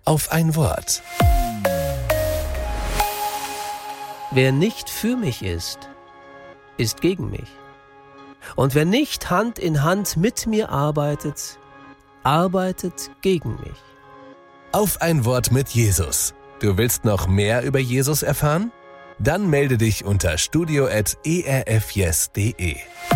auf ein Wort. Wer nicht für mich ist gegen mich. Und wer nicht Hand in Hand mit mir arbeitet gegen mich. Auf ein Wort mit Jesus. Du willst noch mehr über Jesus erfahren? Dann melde dich unter studio@erfyes.de.